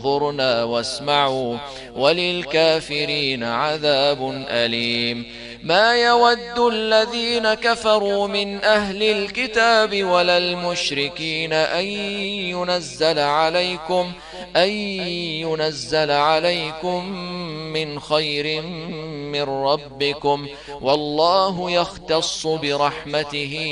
انظرنا واسمعوا وللكافرين عذاب أليم. ما يود الذين كفروا من أهل الكتاب ولا المشركين أن ينزل عليكم من خير من ربكم، والله يختص برحمته